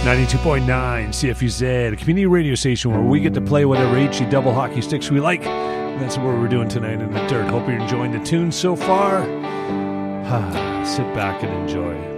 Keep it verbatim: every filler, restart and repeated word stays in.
ninety-two point nine C F U Z, a community radio station where we get to play whatever H E double hockey sticks we like. And that's what we're doing tonight in the dirt. Hope you're enjoying the tune so far. Sit back and enjoy.